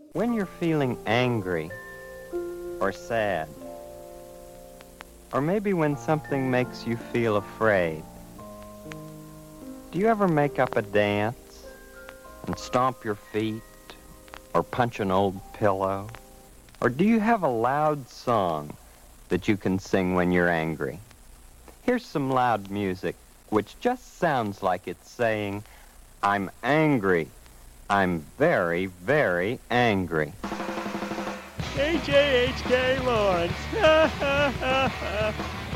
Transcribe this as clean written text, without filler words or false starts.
When you're feeling angry or sad, or maybe when something makes you feel afraid, do you ever make up a dance and stomp your feet or punch an old pillow? Or do you have a loud song that you can sing when you're angry? Here's some loud music which just sounds like it's saying, I'm angry. I'm very, very angry. H.A.H.K. Lawrence.